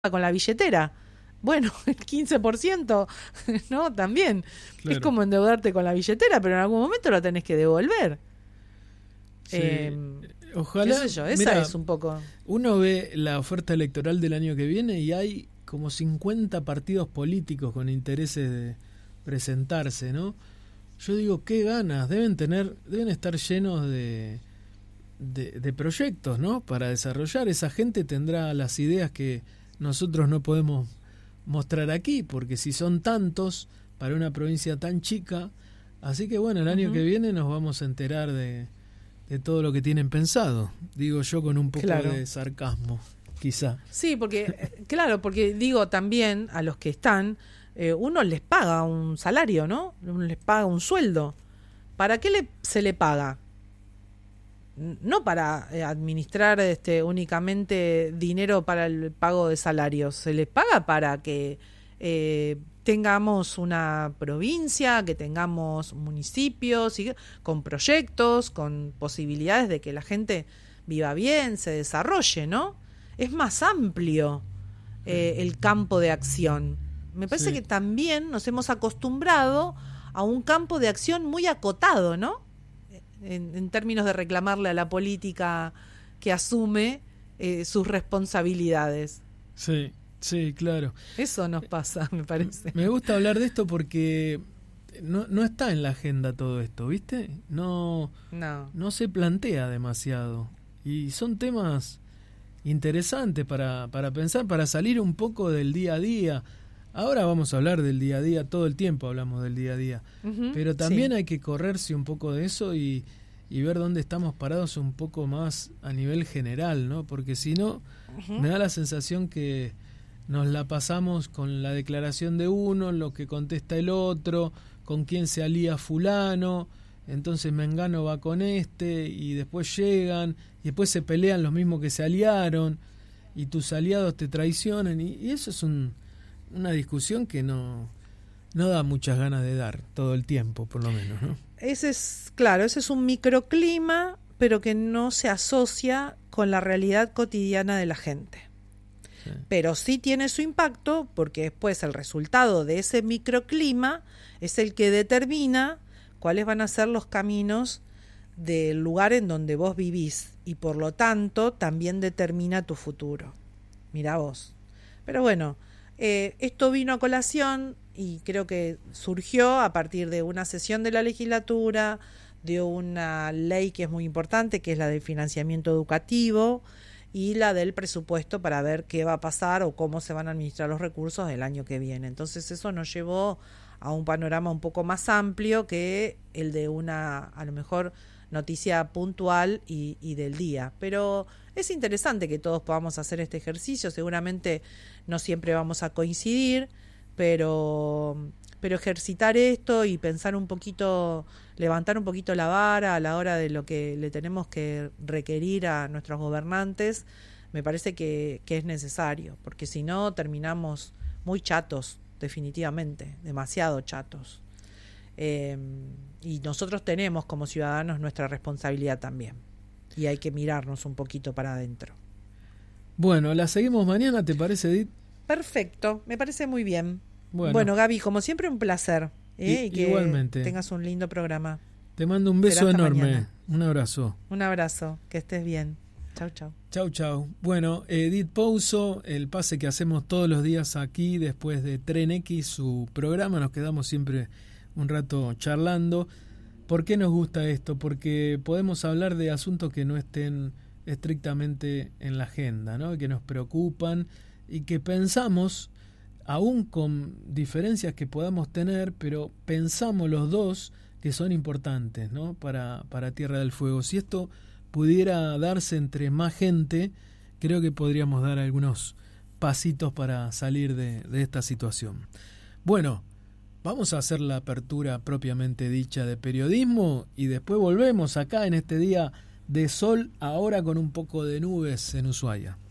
con la billetera. Bueno, el 15%, ¿no? También. Claro. Es como endeudarte con la billetera, pero en algún momento lo tenés que devolver. Sí. Ojalá. ¿Qué sé yo? Esa Mirá, es un poco... Uno ve la oferta electoral del año que viene y hay como 50 partidos políticos con intereses de presentarse, ¿no? Yo digo, qué ganas, deben estar llenos de proyectos, ¿no? Para desarrollar. Esa gente tendrá las ideas que nosotros no podemos mostrar aquí, porque si son tantos para una provincia tan chica, así que bueno, el año que viene nos vamos a enterar de todo lo que tienen pensado, digo yo con un poco de sarcasmo, quizá. Sí, porque, claro, porque digo también a los que están, uno les paga un salario, ¿no? Uno les paga un sueldo. ¿Para qué se le paga? No para administrar únicamente dinero para el pago de salarios, se les paga para que tengamos una provincia, que tengamos municipios con proyectos, con posibilidades de que la gente viva bien, se desarrolle, ¿no? Es más amplio el campo de acción. Me parece que también nos hemos acostumbrado a un campo de acción muy acotado, ¿no? En términos de reclamarle a la política que asume sus responsabilidades. Sí, sí, claro. Eso nos pasa, me parece. Me gusta hablar de esto porque no está en la agenda todo esto, ¿viste? No se plantea demasiado. Y son temas interesantes para pensar, para salir un poco del día a día. Ahora vamos a hablar del día a día, todo el tiempo hablamos del día a día, pero también hay que correrse un poco de eso y ver dónde estamos parados un poco más a nivel general, ¿no? Porque si no, me da la sensación que nos la pasamos con la declaración de uno, lo que contesta el otro, con quién se alía fulano, entonces Mengano va con y después llegan, y después se pelean los mismos que se aliaron, y tus aliados te traicionan, y eso es una discusión que no da muchas ganas de dar todo el tiempo, por lo menos, ¿no? Ese es un microclima, pero que no se asocia con la realidad cotidiana de la gente. Sí. Pero sí tiene su impacto, porque después el resultado de ese microclima es el que determina cuáles van a ser los caminos del lugar en donde vos vivís, y por lo tanto también determina tu futuro. Mirá vos. Pero bueno, esto vino a colación y creo que surgió a partir de una sesión de la legislatura, de una ley que es muy importante, que es la del financiamiento educativo, y la del presupuesto para ver qué va a pasar o cómo se van a administrar los recursos el año que viene. Entonces eso nos llevó a un panorama un poco más amplio que el de una, a lo mejor, noticia puntual y del día. Pero es interesante que todos podamos hacer este ejercicio. Seguramente no siempre vamos a coincidir, pero ejercitar esto y pensar un poquito, levantar un poquito la vara a la hora de lo que le tenemos que requerir a nuestros gobernantes, me parece que es necesario, porque si no terminamos muy chatos, definitivamente, demasiado chatos. Y nosotros tenemos como ciudadanos nuestra responsabilidad también, y hay que mirarnos un poquito para adentro. Bueno, la seguimos mañana, ¿te parece, Edith? Perfecto, me parece muy bien. Bueno, Gaby, como siempre, un placer. Y que igualmente tengas un lindo programa. Te mando un beso enorme. Mañana. Un abrazo. Un abrazo, que estés bien. Chau, chau. Chau, chau. Bueno, Edith Pouso, el pase que hacemos todos los días aquí después de Tren X, su programa, nos quedamos siempre un rato charlando. ¿Por qué nos gusta esto? Porque podemos hablar de asuntos que no estén estrictamente en la agenda, ¿no? Que nos preocupan y que pensamos, aún con diferencias que podamos tener, pero pensamos los dos que son importantes, ¿no? Para Tierra del Fuego. Si esto pudiera darse entre más gente, creo que podríamos dar algunos pasitos para salir de esta situación. Bueno, vamos a hacer la apertura propiamente dicha de periodismo y después volvemos acá en este día de sol, ahora con un poco de nubes en Ushuaia.